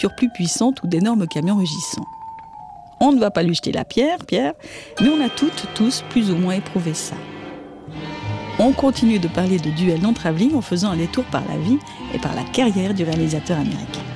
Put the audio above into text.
voitures plus puissantes ou d'énormes camions rugissants. On ne va pas lui jeter la pierre, mais on a toutes, tous, plus ou moins éprouvé ça. On continue de parler de duel non travelling en faisant un détour par la vie et par la carrière du réalisateur américain.